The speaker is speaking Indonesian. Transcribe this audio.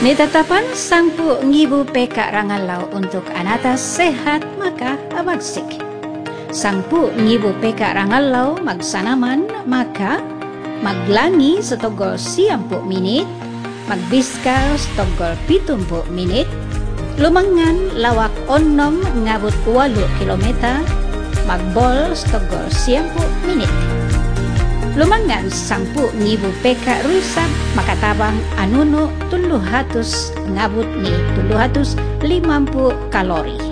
Nitatapan 10.000 peka rangalaw untuk anata sehat maka abagsik. 10.000 peka rangalaw magsanaman maka maglangi sa tugol 10 minit, magbiskal sa tugol 70 minit, lumangan lawak 6 ngabot 8 kilometer, magbol sa tugol 10 minit. Lumangan 10.000 peka rusab makatabang anuno 300 ngabot ni 350 kalori.